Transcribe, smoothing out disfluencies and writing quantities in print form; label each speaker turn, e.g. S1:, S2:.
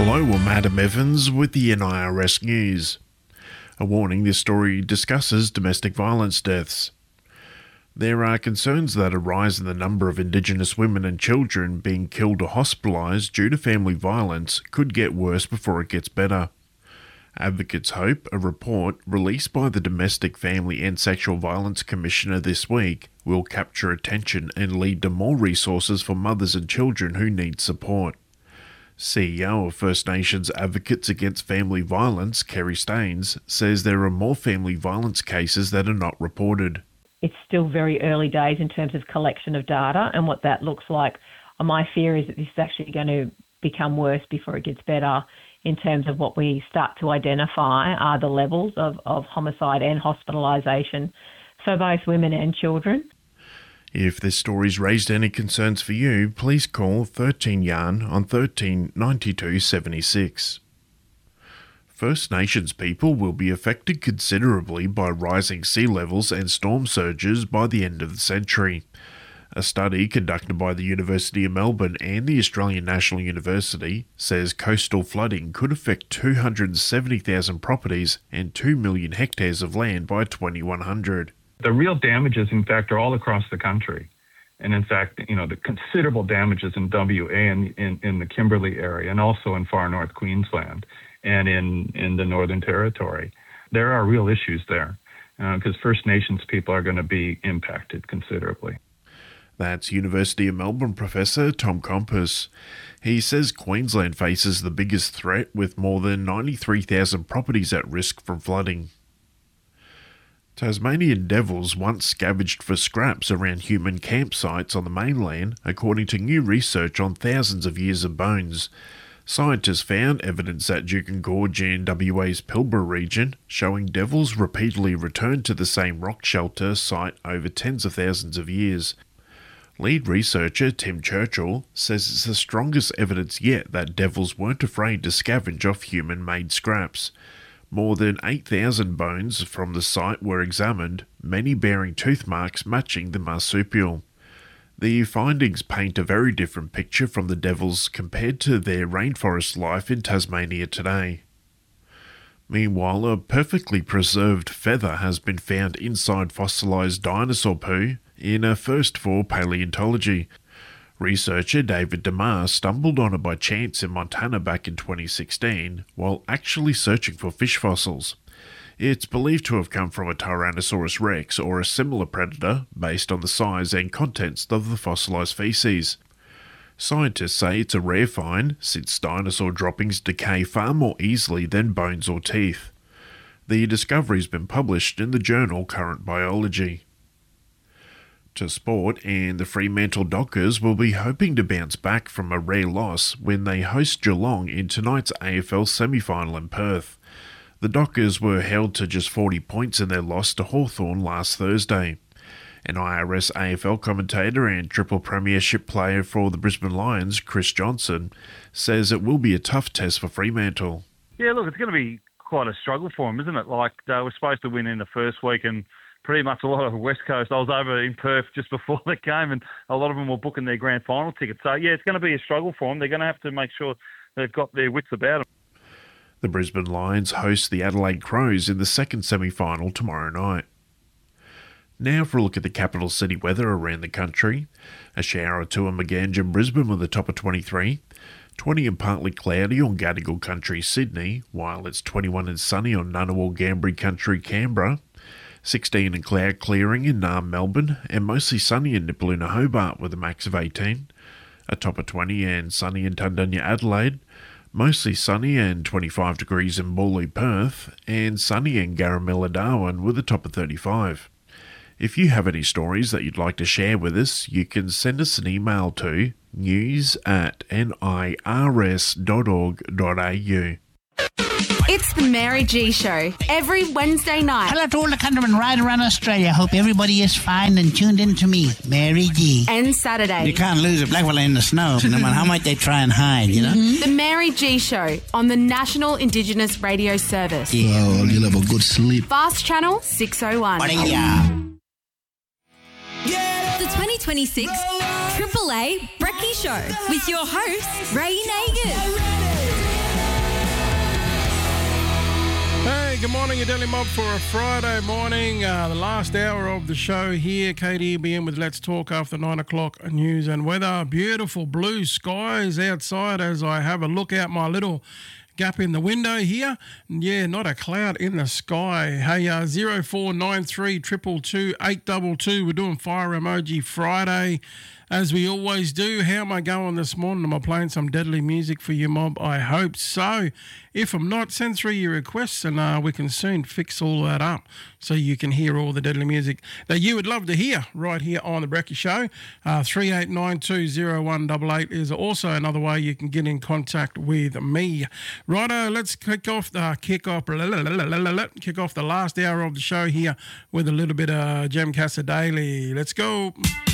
S1: Hello, I'm Adam Evans with the NIRS News. A warning, this story discusses domestic violence deaths. There are concerns that a rise in the number of Indigenous women and children being killed or hospitalised due to family violence could get worse before it gets better. Advocates hope a report released by the Domestic Family and Sexual Violence Commissioner this week will capture attention and lead to more resources for mothers and children who need support. CEO of First Nations Advocates Against Family Violence, Kerry Staines, says there are more family violence cases that are not reported.
S2: It's still very early days in terms of collection of data and what that looks like. My fear is that this is actually going to become worse before it gets better in terms of what we start to identify are the levels of homicide and hospitalisation for both women and children.
S1: If this story's raised any concerns for you, please call 13 Yarn on 13 92 76. First Nations people will be affected considerably by rising sea levels and storm surges by the end of the century. A study conducted by the University of Melbourne and the Australian National University says coastal flooding could affect 270,000 properties and 2 million hectares of land by 2100.
S3: The real damages, in fact, are all across the country. And in fact, the considerable damages in WA and in the Kimberley area and also in far north Queensland and in the Northern Territory. There are real issues there because First Nations people are going to be impacted considerably.
S1: That's University of Melbourne professor Tom Compass. He says Queensland faces the biggest threat with more than 93,000 properties at risk from flooding. Tasmanian devils once scavenged for scraps around human campsites on the mainland, according to new research on thousands of years of bones. Scientists found evidence at Juukan Gorge in WA's Pilbara region, showing devils repeatedly returned to the same rock shelter site over tens of thousands of years. Lead researcher Tim Churchill says it's the strongest evidence yet that devils weren't afraid to scavenge off human-made scraps. More than 8,000 bones from the site were examined, many bearing tooth marks matching the marsupial. The findings paint a very different picture from the devils compared to their rainforest life in Tasmania today. Meanwhile, a perfectly preserved feather has been found inside fossilised dinosaur poo in a first for paleontology. Researcher David DeMar stumbled on it by chance in Montana back in 2016 while actually searching for fish fossils. It's believed to have come from a Tyrannosaurus rex or a similar predator based on the size and contents of the fossilised feces. Scientists say it's a rare find since dinosaur droppings decay far more easily than bones or teeth. The discovery's been published in the journal Current Biology. To sport, and the Fremantle Dockers will be hoping to bounce back from a rare loss when they host Geelong in tonight's AFL semi-final in Perth. The Dockers were held to just 40 points in their loss to Hawthorn last Thursday. An IRS AFL commentator and triple premiership player for the Brisbane Lions, Chris Johnson, says it will be a tough test for Fremantle.
S4: Yeah, look, it's going to be quite a struggle for them, isn't it? Like, they were supposed to win in the first week and pretty much a lot of the West Coast. I was over in Perth just before the game and a lot of them were booking their grand final tickets. So, yeah, it's going to be a struggle for them. They're going to have to make sure they've got their wits about them.
S1: The Brisbane Lions host the Adelaide Crows in the second semi-final tomorrow night. Now for a look at the capital city weather around the country. A shower or two in Maganj and Brisbane with a top of 23. 20 and partly cloudy on Gadigal Country, Sydney, while it's 21 and sunny on Ngunnawal Gambri Country, Canberra. 16 and cloud clearing in Naarm, Melbourne, and mostly sunny in Nipaluna, Hobart with a max of 18. A top of 20 and sunny in Tundunya, Adelaide. Mostly sunny and 25 degrees in Morley, Perth, and sunny in Garamilla, Darwin with a top of 35. If you have any stories that you'd like to share with us, you can send us an email to news@nirs.org.au.
S5: It's the Mary G Show, every Wednesday night.
S6: Hello to all the countrymen right around Australia. Hope everybody is fine and tuned in to me, Mary G.
S5: And Saturday.
S6: You can't lose a black fella in the snow, no matter how much they try and hide, you know?
S5: The Mary G Show on the National Indigenous Radio Service.
S6: Yeah.
S7: Oh, you'll have a good sleep.
S5: Fast Channel 601.
S8: The 2026 Triple A Brekkie Show with your host, Ray Nagin.
S7: Good morning, your Daily Mob for a Friday morning. The last hour of the show here. KDBN with Let's Talk after 9 o'clock news and weather. Beautiful blue skies outside as I have a look out my little gap in the window here. Yeah, not a cloud in the sky. Hey, 0493 222 822. We're doing Fire Emoji Friday, as we always do. How am I going this morning? Am I playing some deadly music for you, mob? I hope so. If I'm not, send through your requests and we can soon fix all that up so you can hear all the deadly music that you would love to hear right here on The Brekkie Show. 38920188 is also another way you can get in contact with me. Righto, let's kick off the last hour of the show here with a little bit of Jem Casa Daily. Let's go.